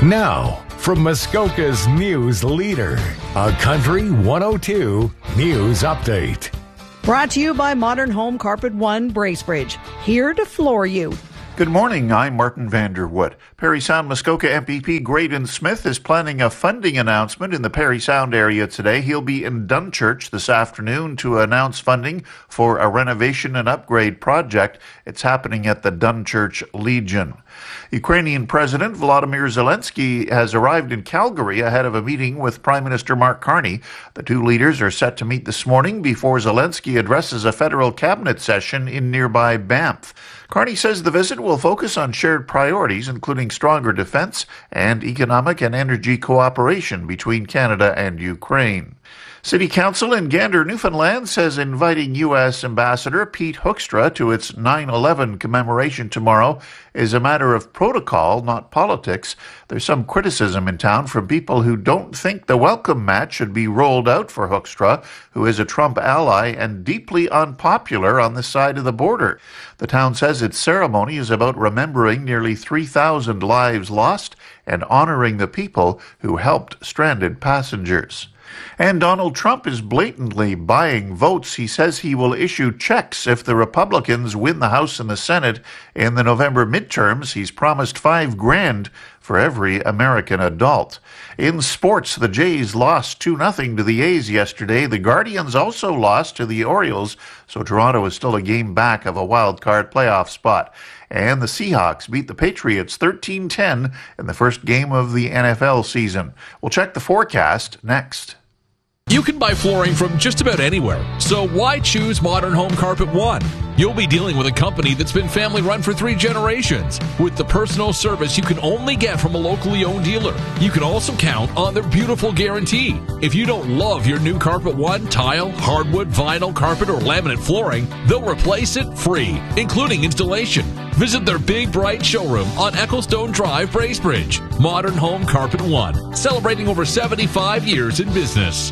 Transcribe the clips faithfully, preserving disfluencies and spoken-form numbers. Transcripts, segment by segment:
Now, from Muskoka's news leader, a Country one oh two News Update. Brought to you by Modern Home Carpet One Bracebridge, here to floor you. Good morning, I'm Martin Vanderwood. Parry Sound Muskoka M P P Graydon Smith is planning a funding announcement in the Parry Sound area today. He'll be in Dunchurch this afternoon to announce funding for a renovation and upgrade project. It's happening at the Dunchurch Legion. Ukrainian President Volodymyr Zelensky has arrived in Calgary ahead of a meeting with Prime Minister Mark Carney. The two leaders are set to meet this morning before Zelensky addresses a federal cabinet session in nearby Banff. Carney says the visit will focus on shared priorities, including stronger defense and economic and energy cooperation between Canada and Ukraine. City Council in Gander, Newfoundland says inviting U S Ambassador Pete Hoekstra to its nine eleven commemoration tomorrow is a matter of protocol, not politics. There's some criticism in town from people who don't think the welcome mat should be rolled out for Hoekstra, who is a Trump ally and deeply unpopular on this side of the border. The town says its ceremony is about remembering nearly three thousand lives lost and honoring the people who helped stranded passengers. And Donald Trump is blatantly buying votes. He says he will issue checks if the Republicans win the House and the Senate in the November midterms. He's promised five grand for every American adult. In sports, the Jays lost two nothing to the A's yesterday. The Guardians also lost to the Orioles, so Toronto is still a game back of a wild card playoff spot. And the Seahawks beat the Patriots thirteen ten in the first game of the N F L season. We'll check the forecast next. You can buy flooring from just about anywhere, so why choose Modern Home Carpet One? You'll be dealing with a company that's been family-run for three generations, with the personal service you can only get from a locally owned dealer. You can also count on their beautiful guarantee. If you don't love your new Carpet One tile, hardwood, vinyl, carpet, or laminate flooring, they'll replace it free, including installation. Visit their big, bright showroom on Ecclestone Drive, Bracebridge. Modern Home Carpet One, celebrating over seventy-five years in business.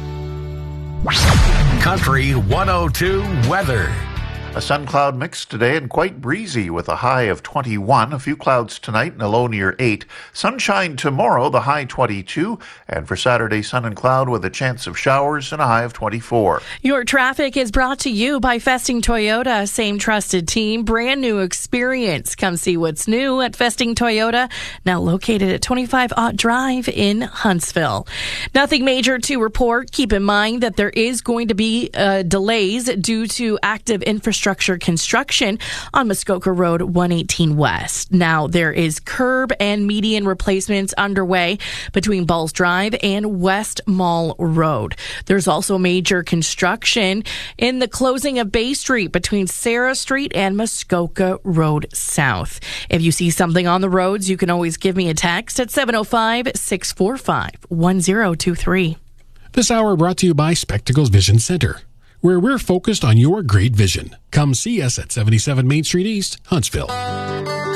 Country one oh two weather. A sun-cloud mix today and quite breezy with a high of twenty-one. A few clouds tonight and a low near eight. Sunshine tomorrow, the high twenty-two. And for Saturday, sun and cloud with a chance of showers and a high of twenty-four. Your traffic is brought to you by Festing Toyota. Same trusted team, brand new experience. Come see what's new at Festing Toyota, now located at twenty-five Ott Drive in Huntsville. Nothing major to report. Keep in mind that there is going to be uh, delays due to active infrastructure Structure construction on Muskoka Road one eighteen West. Now, there is curb and median replacements underway between Balls Drive and West Mall Road. There's also major construction in the closing of Bay Street between Sarah Street and Muskoka Road South. If you see something on the roads, you can always give me a text at seven oh five, six four five, one oh two three. This hour brought to you by Spectacles Vision Center, where we're focused on your great vision. Come see us at seventy-seven Main Street East, Huntsville.